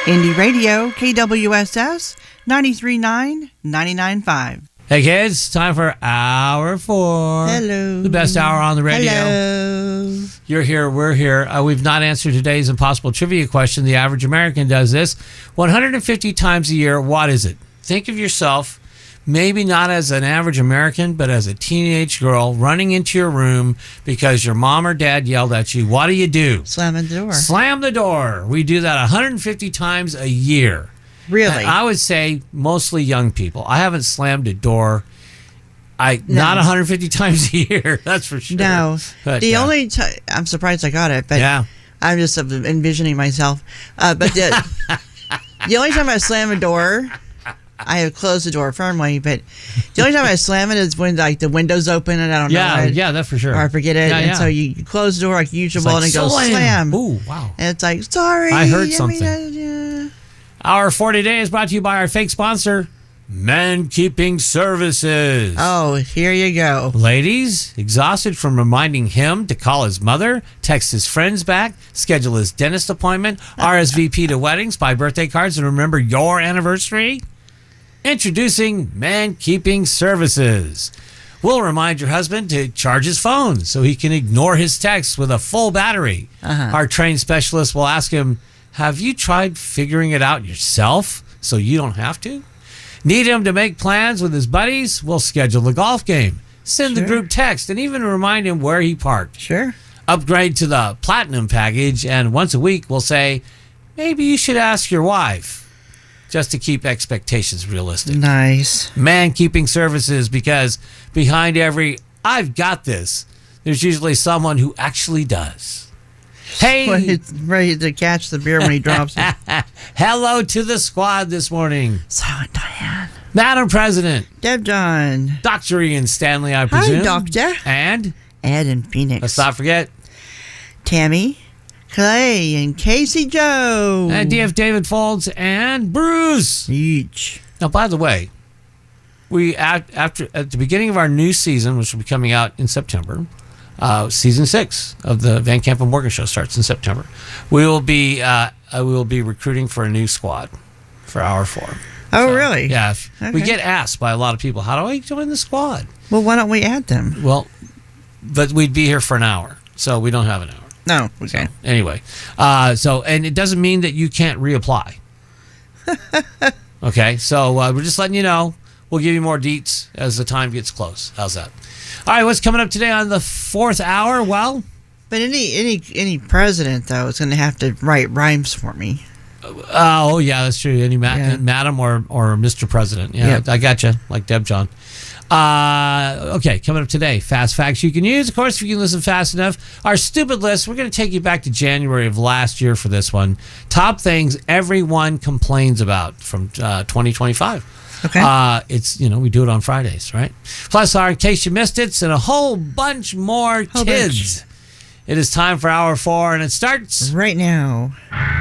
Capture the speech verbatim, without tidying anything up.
Indie Radio, K W S S, ninety-three point nine, ninety-nine point five. Hey kids, time for hour four. Hello. The best hour on the radio. Hello. You're here, we're here. Uh, we've not answered today's impossible trivia question. The average American does this one hundred fifty times a year. What is it? Think of yourself, maybe not as an average American, but as a teenage girl running into your room because your mom or dad yelled at you. What do you do? Slam the door. Slam the door. We do that one hundred fifty times a year. Really? And I would say mostly young people. I haven't slammed a door. I No. not one hundred fifty times a year. That's for sure. No. But, the uh, only time, I'm surprised I got it, but yeah. I'm just envisioning myself. Uh, but the, the only time I slam a door, I have closed the door firmly, but the only time I slam it is when like the window's open and I don't Yeah, know it, yeah, that's for sure. or I forget it, Yeah, and yeah. so you, you close the door like usual, It's like, and it goes slam. slam. Ooh, wow. And it's like, sorry, I heard mean, something. uh, Our forty day is brought to you by our fake sponsor, Man Keeping Services. Oh, here you go. Ladies, exhausted from reminding him to call his mother, text his friends back, schedule his dentist appointment, R S V P to weddings, buy birthday cards, and remember your anniversary? Introducing Man Keeping Services. We'll remind your husband to charge his phone so he can ignore his texts with a full battery. Uh-huh. Our trained specialist will ask him, have you tried figuring it out yourself so you don't have to? Need him to make plans with his buddies? We'll schedule the golf game, send the Sure. group text, and even remind him where he parked. Sure. Upgrade to the platinum package, and once a week we'll say, maybe you should ask your wife, just to keep expectations realistic. Nice. Man Keeping Services, because behind every I've got this, there's usually someone who actually does. Hey, Well, he's ready to catch the beer when he drops it. hello to the squad this morning. Silent Diane. Madam President, Deb John. Doctor Ian Stanley, I presume. Hi, Doctor. And Ed and Phoenix. let's not forget, Tammy, Clay, and Casey Joe. and D F David Folds and Bruce. Each. Now, by the way, we at, after at the beginning of our new season, which will be coming out in September, uh, season six of the Van Camp and Morgan Show starts in September. We will be uh, we will be recruiting for a new squad for hour four. Oh, So, really? Yeah. if- We Okay. get asked by a lot of people, how do I join the squad? Well, why don't we add them? Well, but we'd be here for an hour, so we don't have an hour. No. Okay. Anyway, uh, so, and it doesn't mean that you can't reapply. Okay, so uh, we're just letting you know. We'll give you more deets as the time gets close. How's that? All right, what's coming up today on the fourth hour? Well, But any any any president though is going to have to write rhymes for me. uh, oh yeah, that's true. Any ma- Yeah. madam or, or Mister President. Yeah, Yep. I got you, like Deb John. Uh, okay, coming up today, fast facts you can use. Of course, if you can listen fast enough. Our stupid list, we're going to take you back to January of last year for this one. Top things everyone complains about from uh, twenty twenty-five. Okay. Uh, it's, you know, we do it on Fridays, right? Plus, our In Case You Missed It, and a whole bunch more Whole kids. It is time for hour four, and it starts Right now.